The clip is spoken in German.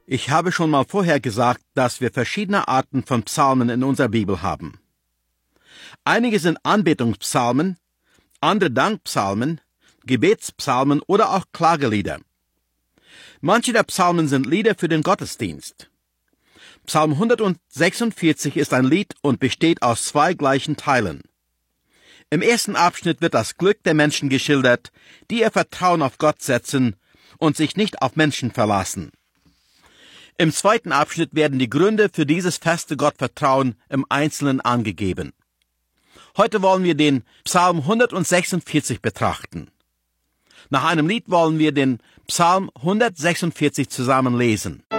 Ich habe schon mal vorher gesagt, dass wir verschiedene Arten von Psalmen in unserer Bibel haben. Einige sind Anbetungspsalmen, andere Dankpsalmen, Gebetspsalmen oder auch Klagelieder. Manche der Psalmen sind Lieder für den Gottesdienst. Psalm 146 ist ein Lied und besteht aus 2 gleichen Teilen. Im ersten Abschnitt wird das Glück der Menschen geschildert, die ihr Vertrauen auf Gott setzen und sich nicht auf Menschen verlassen. Im zweiten Abschnitt werden die Gründe für dieses feste Gottvertrauen im Einzelnen angegeben. Heute wollen wir den Psalm 146 betrachten. Nach einem Lied wollen wir den Psalm 146 zusammen lesen.